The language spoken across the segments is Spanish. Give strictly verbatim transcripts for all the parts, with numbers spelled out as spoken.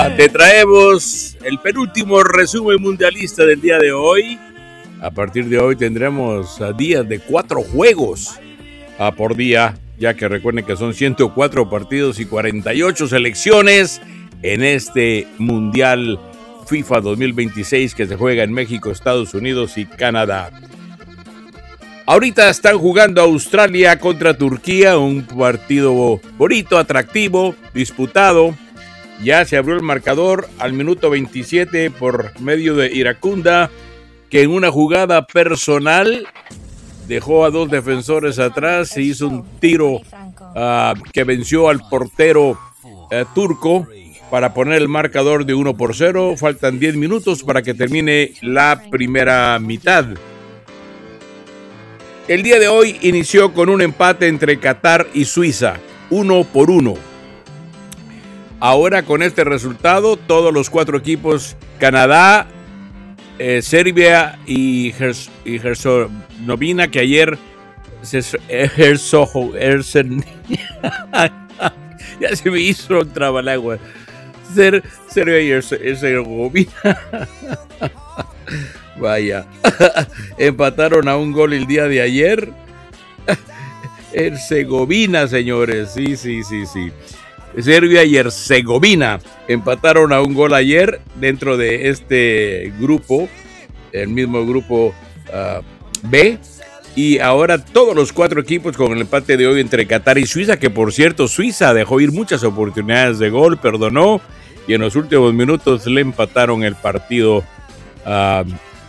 Te traemos el penúltimo resumen mundialista del día de hoy. A partir de hoy tendremos días de cuatro juegos a por día, ya que recuerden que son ciento cuatro partidos y cuarenta y ocho selecciones en este Mundial FIFA dos mil veintiséis que se juega en México, Estados Unidos y Canadá. Ahorita están jugando Australia contra Turquía, un partido bonito, atractivo, disputado. Ya se abrió el marcador al minuto veintisiete por medio de Iracunda, que en una jugada personal dejó a dos defensores atrás e hizo un tiro uh, que venció al portero uh, turco para poner el marcador de uno por cero. Faltan diez minutos para que termine la primera mitad. El día de hoy inició con un empate entre Qatar y Suiza, uno por uno. Ahora con este resultado, todos los cuatro equipos, Canadá, eh, Serbia y, Hers- y Herzegovina, que ayer se Herzo, Herzen, ya se me hizo un trabalagua. Ser, Serbia y Herzegovina. Vaya, empataron a un gol el día de ayer. Herzegovina, señores, sí, sí, sí, sí. Serbia y Herzegovina empataron a un gol ayer dentro de este grupo, el mismo grupo uh, B, y ahora todos los cuatro equipos con el empate de hoy entre Qatar y Suiza, que por cierto Suiza dejó ir muchas oportunidades de gol, perdonó, y en los últimos minutos le empataron el partido uh,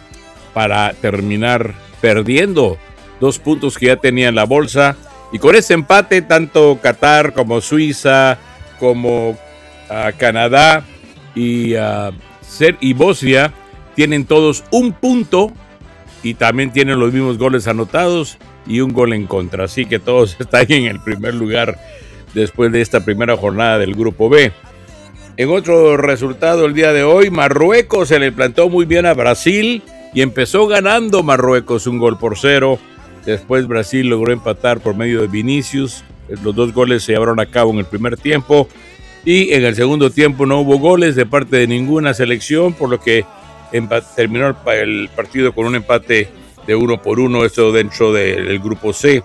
para terminar perdiendo dos puntos que ya tenía en la bolsa. Y con ese empate, tanto Qatar como Suiza, como uh, Canadá y, uh, Ser- y Bosnia tienen todos un punto y también tienen los mismos goles anotados y un gol en contra. Así que todos están en el primer lugar después de esta primera jornada del Grupo B. En otro resultado el día de hoy, Marruecos se le plantó muy bien a Brasil y empezó ganando Marruecos un gol por cero. Después Brasil logró empatar por medio de Vinicius. Los dos goles se llevaron a cabo en el primer tiempo y en el segundo tiempo no hubo goles de parte de ninguna selección, por lo que empa- terminó el, el partido con un empate de uno por uno, esto dentro del grupo C.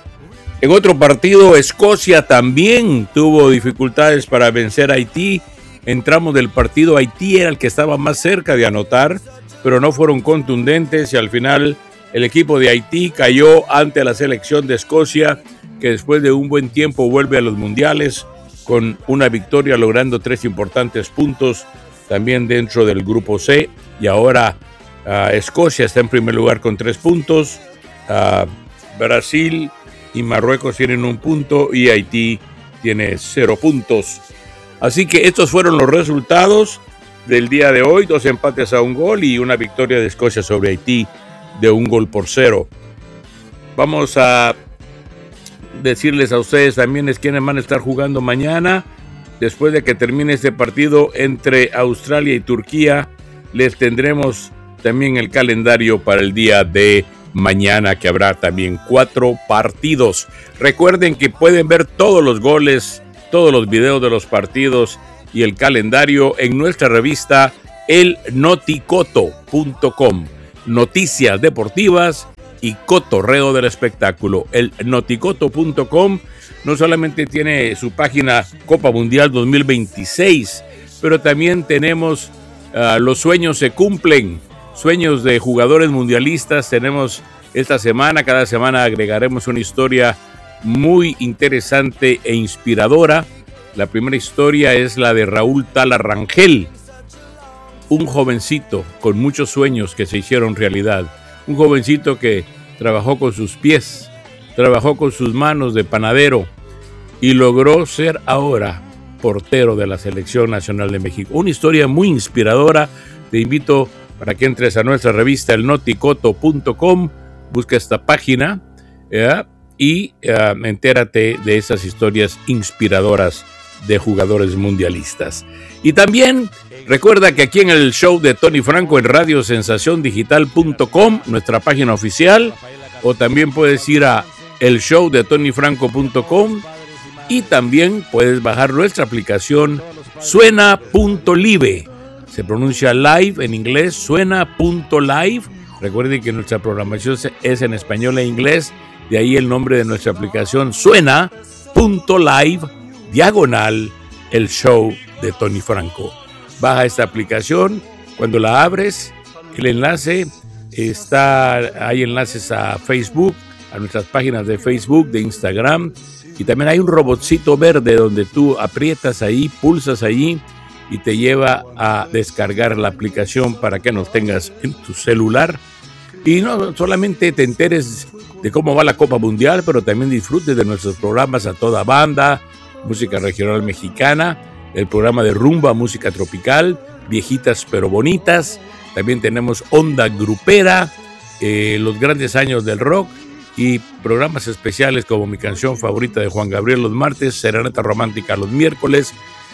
En otro partido, Escocia también tuvo dificultades para vencer a Haití. Entramos del partido, Haití era el que estaba más cerca de anotar, pero no fueron contundentes y al final el equipo de Haití cayó ante la selección de Escocia, que después de un buen tiempo vuelve a los mundiales con una victoria, logrando tres importantes puntos también dentro del grupo C. Y ahora uh, Escocia está en primer lugar con tres puntos, uh, Brasil y Marruecos tienen un punto y Haití tiene cero puntos. Así que estos fueron los resultados del día de hoy, dos empates a un gol y una victoria de Escocia sobre Haití de un gol por cero. Vamos a decirles a ustedes también es quiénes van a estar jugando mañana. Después de que termine este partido entre Australia y Turquía, les tendremos también el calendario para el día de mañana, que habrá también cuatro partidos. Recuerden que pueden ver todos los goles, todos los videos de los partidos y el calendario en nuestra revista el noticoto punto com. Noticias deportivas y cotorreo del espectáculo. El noticoto punto com no solamente tiene su página Copa Mundial dos mil veintiséis, pero también tenemos uh, los sueños se cumplen, sueños de jugadores mundialistas. Tenemos esta semana, cada semana agregaremos una historia muy interesante e inspiradora. La primera historia es la de Raúl Tala Rangel, un jovencito con muchos sueños que se hicieron realidad. Un jovencito que trabajó con sus pies, trabajó con sus manos de panadero y logró ser ahora portero de la Selección Nacional de México. Una historia muy inspiradora. Te invito para que entres a nuestra revista el noticoto punto com, busca esta página ¿eh? y eh, entérate de esas historias inspiradoras de jugadores mundialistas. Y también recuerda que aquí en el show de Tony Franco en radio sensación digital punto com, nuestra página oficial, o también puedes ir a el show de tony franco punto com y también puedes bajar nuestra aplicación suena punto live. Se pronuncia live en inglés, suena punto live. Recuerden que nuestra programación es en español e inglés, de ahí el nombre de nuestra aplicación, suena punto live, diagonal, el show de Tony Franco. Baja esta aplicación, cuando la abres, el enlace está, hay enlaces a Facebook, a nuestras páginas de Facebook, de Instagram, y también hay un robotcito verde donde tú aprietas ahí, pulsas allí, y te lleva a descargar la aplicación para que nos tengas en tu celular y no solamente te enteres de cómo va la Copa Mundial, pero también disfrutes de nuestros programas a toda banda, música regional mexicana, el programa de rumba, música tropical, viejitas pero bonitas, también tenemos onda grupera, eh, los grandes años del rock y programas especiales como mi canción favorita de Juan Gabriel los martes, Serenata Romántica los miércoles,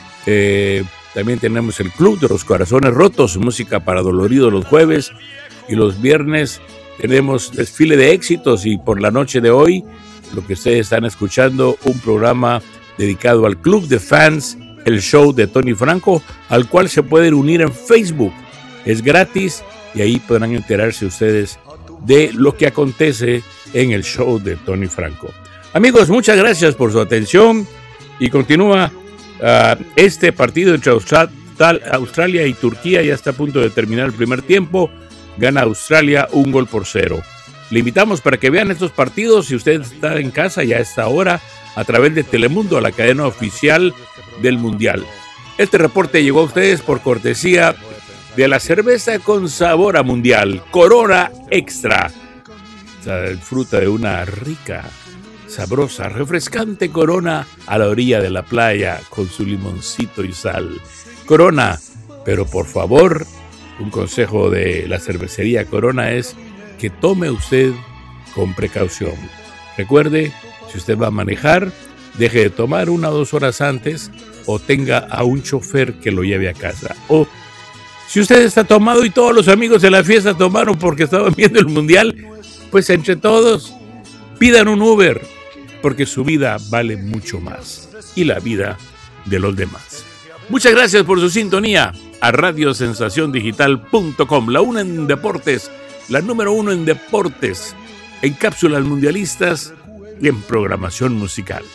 eh, también tenemos el Club de los Corazones Rotos, música para doloridos los jueves, y los viernes tenemos desfile de éxitos, y por la noche de hoy, lo que ustedes están escuchando, un programa dedicado al Club de Fans, el show de Tony Franco, al cual se pueden unir en Facebook. Es gratis y ahí podrán enterarse ustedes de lo que acontece en el show de Tony Franco. Amigos, muchas gracias por su atención y continúa Uh, este partido entre Australia y Turquía. Ya está a punto de terminar el primer tiempo. Gana Australia un gol por cero. Le invitamos para que vean estos partidos si usted está en casa ya a esta hora a través de Telemundo, a la cadena oficial del Mundial. Este reporte llegó a ustedes por cortesía de la cerveza con sabor a Mundial, Corona Extra. Disfruta de una rica, sabrosa, refrescante Corona a la orilla de la playa con su limoncito y sal. Corona, pero por favor, un consejo de la cervecería Corona es que tome usted con precaución. Recuerde, si usted va a manejar, deje de tomar una o dos horas antes o tenga a un chofer que lo lleve a casa. O si usted está tomado y todos los amigos de la fiesta tomaron porque estaban viendo el Mundial, pues entre todos pidan un Uber, porque su vida vale mucho más y la vida de los demás. Muchas gracias por su sintonía a radio sensación digital punto com, la una en deportes, la número uno en deportes, en cápsulas mundialistas y en programación musical.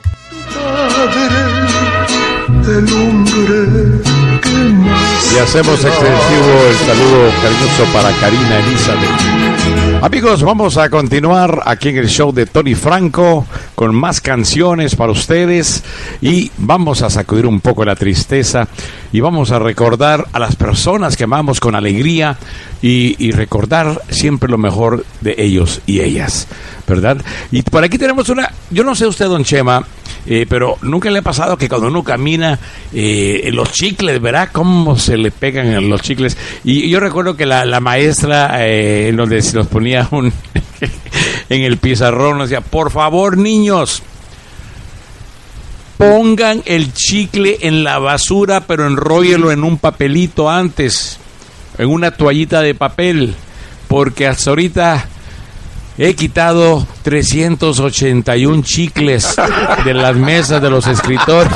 Y hacemos extensivo el saludo cariñoso para Karina Elizabeth. Amigos, vamos a continuar aquí en el show de Tony Franco con más canciones para ustedes y vamos a sacudir un poco la tristeza y vamos a recordar a las personas que amamos con alegría y, y recordar siempre lo mejor de ellos y ellas, ¿verdad? Y por aquí tenemos una, yo no sé usted, don Chema, Eh, pero nunca le ha pasado que cuando uno camina eh, los chicles, ¿verdad? Cómo se le pegan los chicles. Y yo recuerdo que la, la maestra eh, en donde se nos ponía un en el pizarrón nos decía, por favor, niños, pongan el chicle en la basura, pero enróllelo en un papelito antes, en una toallita de papel, porque hasta ahorita he quitado trescientos ochenta y uno chicles de las mesas de los escritorios.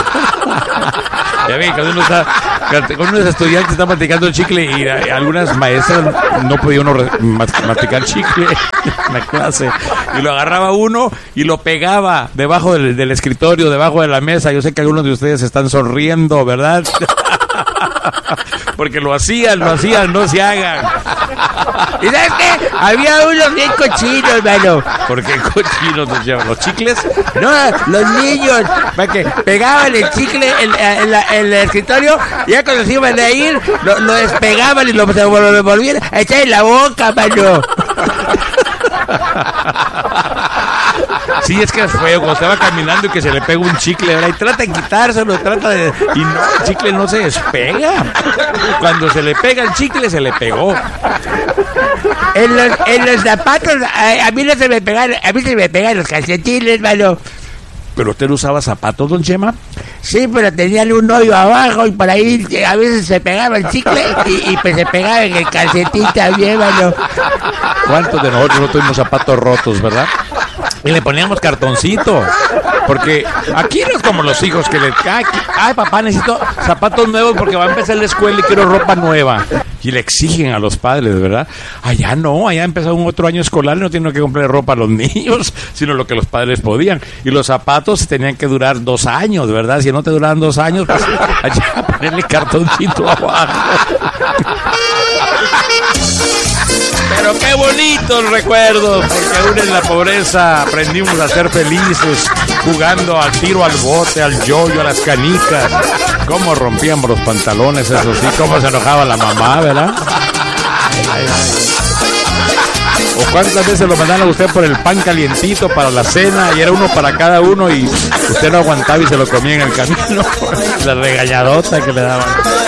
Ya ven, cuando uno está, cuando unos estudiantes están masticando el chicle y algunas maestras no podía uno masticar chicle en la clase. Y lo agarraba uno y lo pegaba debajo del, del escritorio, debajo de la mesa. Yo sé que algunos de ustedes están sonriendo, ¿verdad? Porque lo hacían, lo hacían, no se hagan. ¿Y sabes qué? Había unos bien cochinos, mano. ¿Por qué cochinos nos llaman? ¿Los chicles? No, los niños, para que pegaban el chicle en, en, la, en el escritorio, y ya cuando se iban a ir, lo, lo despegaban y lo, lo volvían a echar en la boca, mano. Sí, es que es feo cuando estaba caminando y que se le pega un chicle, ¿verdad? Y trata de quitárselo, trata de... Y no, el chicle no se despega. Cuando se le pega el chicle, se le pegó. En los, en los zapatos, a, a mí no se me pegan, a mí se me pegan los calcetines, mano. ¿Pero usted usaba zapatos, don Chema? Sí, pero tenían un hoyo abajo y por ahí a veces se pegaba el chicle y, y pues se pegaba en el calcetín también, mano. ¿Cuántos de nosotros no tuvimos zapatos rotos, verdad? Y le poníamos cartoncito. Porque aquí no es como los hijos que le... Ay, ay, papá, necesito zapatos nuevos porque va a empezar la escuela y quiero ropa nueva. Y le exigen a los padres, ¿verdad? Allá no, allá empezó un otro año escolar y no tienen que comprar ropa a los niños, sino lo que los padres podían. Y los zapatos tenían que durar dos años, ¿verdad? Si no te duraban dos años, pues allá ponerle cartoncito abajo. Pero qué bonitos recuerdos, porque aún en la pobreza aprendimos a ser felices, jugando al tiro al bote, al yoyo, a las canicas. Cómo rompíamos los pantalones, eso sí, cómo se enojaba la mamá, ¿verdad? Ay, ay. O cuántas veces lo mandaban a usted por el pan calientito para la cena y era uno para cada uno y usted no aguantaba y se lo comía en el camino. La regañadota que le daban.